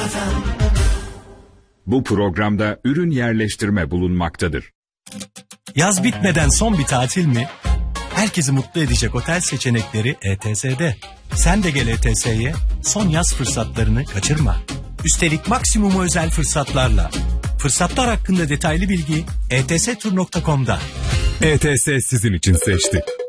Bu programda ürün yerleştirme bulunmaktadır. Yaz bitmeden son bir tatil mi? Herkesi mutlu edecek otel seçenekleri ETS'de. Sen de gel ETS'ye, son yaz fırsatlarını kaçırma. Üstelik maksimum özel fırsatlarla. Fırsatlar hakkında detaylı bilgi etstur.com'da. ETS sizin için seçti.